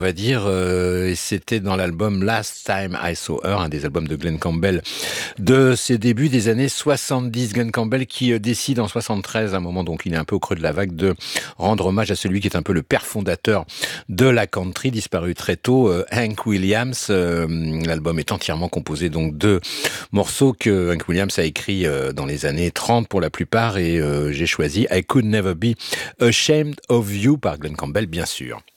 On va dire, et c'était dans l'album Last Time I Saw Her, un des albums de Glenn Campbell de ses débuts des années 70. Glenn Campbell qui décide en 73, à un moment donc il est un peu au creux de la vague, de rendre hommage à celui qui est un peu le père fondateur de la country, disparu très tôt, Hank Williams. L'album est entièrement composé donc de morceaux que Hank Williams a écrits dans les années 30 pour la plupart, et j'ai choisi I Could Never Be Ashamed of You par Glenn Campbell, bien sûr.